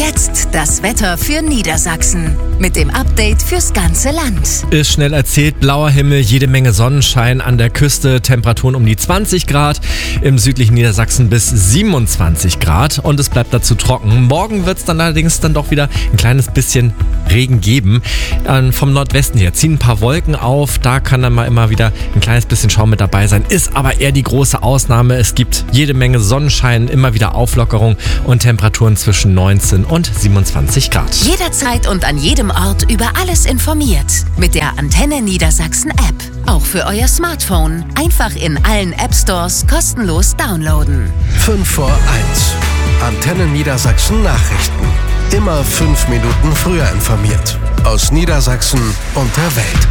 jetzt das Wetter für Niedersachsen mit dem Update fürs ganze Land. Ist schnell erzählt, blauer Himmel, jede Menge Sonnenschein an der Küste, Temperaturen um die 20 Grad, im südlichen Niedersachsen bis 27 Grad und es bleibt dazu trocken. Morgen wird es dann allerdings doch wieder ein kleines bisschen Regen geben. Vom Nordwesten her ziehen ein paar Wolken auf, da kann dann mal immer wieder ein kleines bisschen Schaum mit dabei sein, ist aber eher die große Ausnahme. Es gibt jede Menge Sonnenschein, immer wieder Auflockerung und Temperaturen zwischen 19 und 27 Grad. Jederzeit und an jedem Ort über alles informiert. Mit der Antenne Niedersachsen App. Auch für euer Smartphone. Einfach in allen App-Stores kostenlos downloaden. 5 vor 1. Antenne Niedersachsen Nachrichten. Immer 5 Minuten früher informiert. Aus Niedersachsen und der Welt.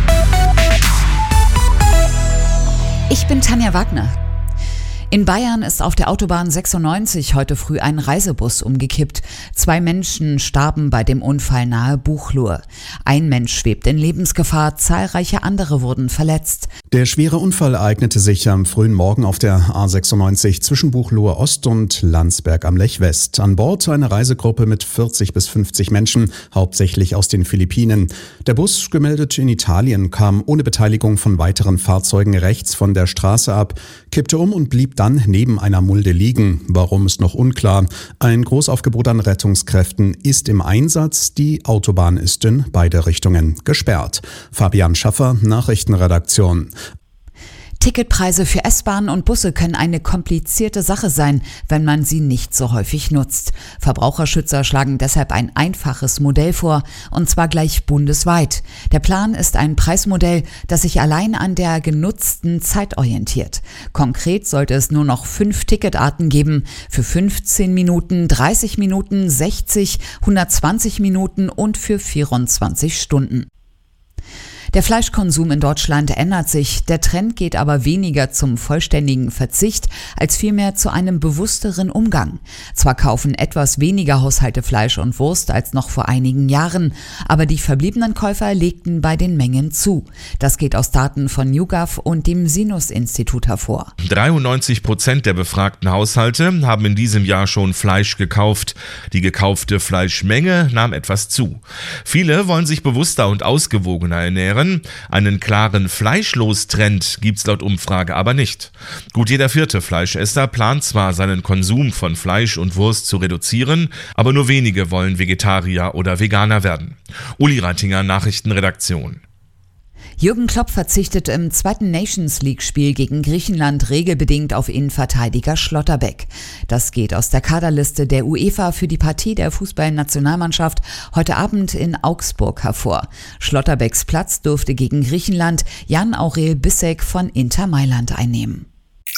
Ich bin Tanja Wagner. In Bayern ist auf der Autobahn 96 heute früh ein Reisebus umgekippt. 2 Menschen starben bei dem Unfall nahe Buchloe. Ein Mensch schwebt in Lebensgefahr, zahlreiche andere wurden verletzt. Der schwere Unfall ereignete sich am frühen Morgen auf der A96 zwischen Buchloe Ost und Landsberg am Lech West. An Bord eine Reisegruppe mit 40 bis 50 Menschen, hauptsächlich aus den Philippinen. Der Bus, gemeldet in Italien, kam ohne Beteiligung von weiteren Fahrzeugen rechts von der Straße ab, kippte um und blieb dann neben einer Mulde liegen. Warum ist noch unklar. Ein Großaufgebot an Rettungskräften ist im Einsatz. Die Autobahn ist in beide Richtungen gesperrt. Fabian Schaffer, Nachrichtenredaktion. Ticketpreise für S-Bahnen und Busse können eine komplizierte Sache sein, wenn man sie nicht so häufig nutzt. Verbraucherschützer schlagen deshalb ein einfaches Modell vor, und zwar gleich bundesweit. Der Plan ist ein Preismodell, das sich allein an der genutzten Zeit orientiert. Konkret sollte es nur noch 5 Ticketarten geben, für 15 Minuten, 30 Minuten, 60, 120 Minuten und für 24 Stunden. Der Fleischkonsum in Deutschland ändert sich, der Trend geht aber weniger zum vollständigen Verzicht, als vielmehr zu einem bewussteren Umgang. Zwar kaufen etwas weniger Haushalte Fleisch und Wurst als noch vor einigen Jahren, aber die verbliebenen Käufer legten bei den Mengen zu. Das geht aus Daten von YouGov und dem Sinus-Institut hervor. 93% der befragten Haushalte haben in diesem Jahr schon Fleisch gekauft. Die gekaufte Fleischmenge nahm etwas zu. Viele wollen sich bewusster und ausgewogener ernähren. Einen klaren Fleischlos-Trend gibt's laut Umfrage aber nicht. Gut jeder 4. Fleischesser plant zwar, seinen Konsum von Fleisch und Wurst zu reduzieren, aber nur wenige wollen Vegetarier oder Veganer werden. Uli Reitinger, Nachrichtenredaktion. Jürgen Klopp verzichtet im 2. Nations-League-Spiel gegen Griechenland regelbedingt auf Innenverteidiger Schlotterbeck. Das geht aus der Kaderliste der UEFA für die Partie der Fußballnationalmannschaft heute Abend in Augsburg hervor. Schlotterbecks Platz durfte gegen Griechenland Jan-Aurel Bissek von Inter Mailand einnehmen.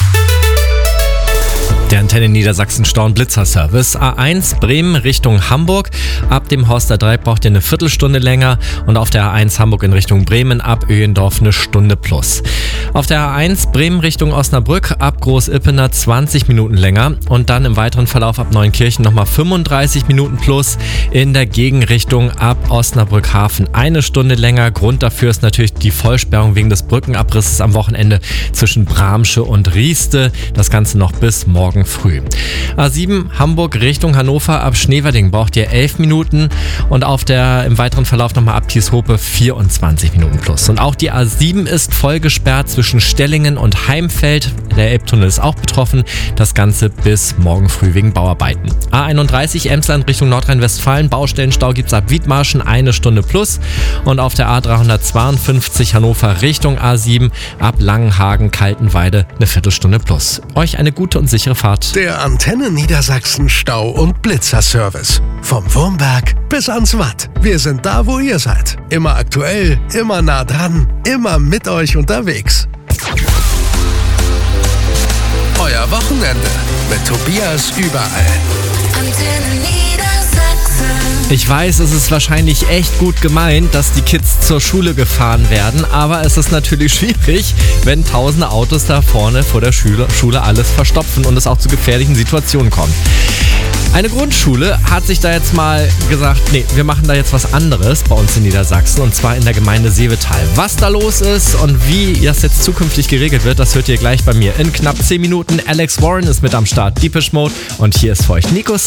Der Antenne Niedersachsen Stau- und Blitzerservice. A1 Bremen Richtung Hamburg. Ab dem Horster Dreieck braucht ihr eine Viertelstunde länger und auf der A1 Hamburg in Richtung Bremen ab Öhendorf eine Stunde plus. Auf der A1 Bremen Richtung Osnabrück ab Groß-Ippener 20 Minuten länger und dann im weiteren Verlauf ab Neunkirchen nochmal 35 Minuten plus. In der Gegenrichtung ab Osnabrück-Hafen eine Stunde länger. Grund dafür ist natürlich die Vollsperrung wegen des Brückenabrisses am Wochenende zwischen Bramsche und Rieste. Das Ganze noch bis morgen früh. A7 Hamburg Richtung Hannover ab Schneverding braucht ihr 11 Minuten und im weiteren Verlauf nochmal ab Kieshope 24 Minuten plus. Und auch die A7 ist voll gesperrt zwischen Stellingen und Heimfeld. Der Elbtunnel ist auch betroffen. Das Ganze bis morgen früh wegen Bauarbeiten. A31 Emsland Richtung Nordrhein-Westfalen. Baustellenstau gibt's ab Wiedmarschen eine Stunde plus. Und auf der A352 Hannover Richtung A7 ab Langenhagen Kaltenweide eine Viertelstunde plus. Euch eine gute und sichere Fahrt. Der Antenne Niedersachsen Stau- und Blitzerservice. Vom Wurmberg bis ans Watt. Wir sind da, wo ihr seid. Immer aktuell, immer nah dran, immer mit euch unterwegs. Euer Wochenende mit Tobias überall. Antenne Niedersachsen. Ich weiß, es ist wahrscheinlich echt gut gemeint, dass die Kids zur Schule gefahren werden, aber es ist natürlich schwierig, wenn tausende Autos da vorne vor der Schule alles verstopfen und es auch zu gefährlichen Situationen kommt. Eine Grundschule hat sich da jetzt mal gesagt, nee, wir machen da jetzt was anderes bei uns in Niedersachsen und zwar in der Gemeinde Seevetal. Was da los ist und wie das jetzt zukünftig geregelt wird, das hört ihr gleich bei mir in knapp 10 Minuten. Alex Warren ist mit am Start, Deepish Mode und hier ist für euch Nico